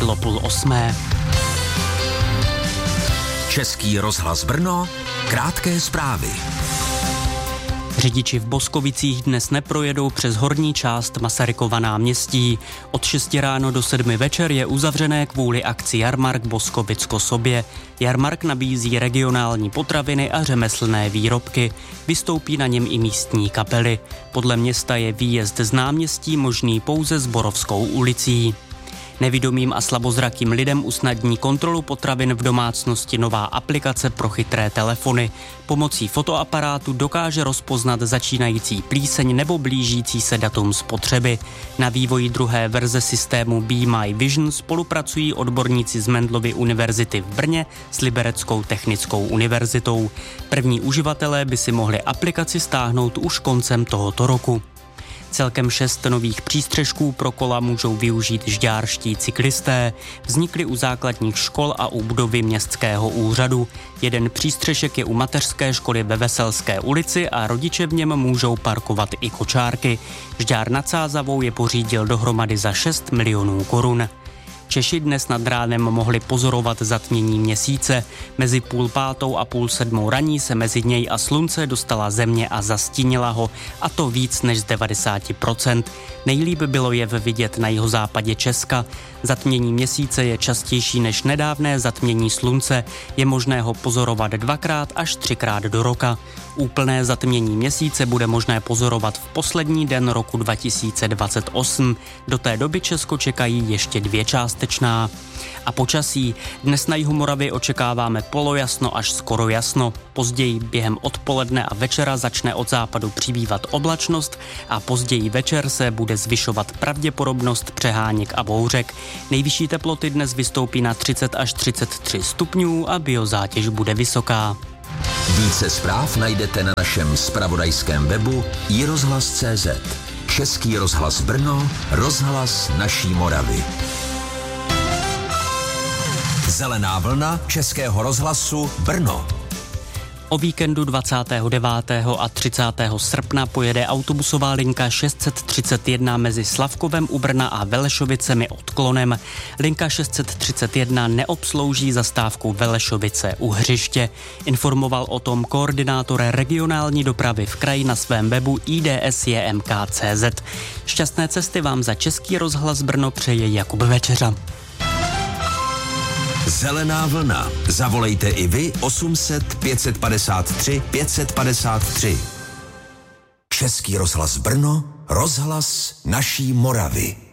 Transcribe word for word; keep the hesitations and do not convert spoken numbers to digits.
bylo půl osmé. Český rozhlas Brno, krátké zprávy. Řidiči v Boskovicích dnes neprojedou přes horní část Masarykova náměstí. Od šesti ráno do sedmi večer je uzavřené kvůli akci Jarmark Boskovicko-Sobě. Jarmark nabízí regionální potraviny a řemeslné výrobky. Vystoupí na něm i místní kapely. Podle města je výjezd z náměstí možný pouze Zborovskou ulicí. Nevidomým a slabozrakým lidem usnadní kontrolu potravin v domácnosti nová aplikace pro chytré telefony. Pomocí fotoaparátu dokáže rozpoznat začínající plíseň nebo blížící se datum spotřeby. Na vývoji druhé verze systému Be My Vision spolupracují odborníci z Mendelovy univerzity v Brně s Libereckou technickou univerzitou. První uživatelé by si mohli aplikaci stáhnout už koncem tohoto roku. Celkem šest nových přístřešků pro kola můžou využít žďárští cyklisté. Vznikly u základních škol a u budovy městského úřadu. Jeden přístřešek je u mateřské školy ve Veselské ulici a rodiče v něm můžou parkovat i kočárky. Žďár nad Sázavou je pořídil dohromady za šest milionů korun. Češi dnes nad ránem mohli pozorovat zatmění měsíce. Mezi půl pátou a půl sedmou raní se mezi něj a slunce dostala země a zastínila ho, a to víc než z devadesát procent. Nejlíp bylo jev vidět na jihozápadě Česka. Zatmění měsíce je častější než nedávné zatmění slunce. Je možné ho pozorovat dvakrát až třikrát do roka. Úplné zatmění měsíce bude možné pozorovat v poslední den roku dva tisíce dvacet osm. Do té doby Česko čekají ještě dvě částečná. A počasí. Dnes na jihu Moravy očekáváme polojasno až skoro jasno. Později během odpoledne a večera začne od západu přibývat oblačnost a později večer se bude zvyšovat pravděpodobnost přeháněk a bouřek. Nejvyšší teploty dnes vystoupí na třicet až třicet tři stupňů a biozátěž bude vysoká. Více zpráv najdete na našem zpravodajském webu i rozhlas tečka cé zet. Český rozhlas Brno, rozhlas naší Moravy. Zelená vlna Českého rozhlasu Brno. O víkendu dvacátého devátého a třicátého srpna pojede autobusová linka šest set třicet jedna mezi Slavkovem u Brna a Velešovicemi odklonem. Linka šest set třicet jedna neobslouží zastávku Velešovice u Hřiště. Informoval o tom koordinátor regionální dopravy v kraji na svém webu i d s j m k tečka cé zet. Šťastné cesty vám za Český rozhlas Brno přeje Jakub Večeřa. Zelená vlna. Zavolejte i vy osm set pět padesát tři pět padesát tři. Český rozhlas Brno, rozhlas naší Moravy.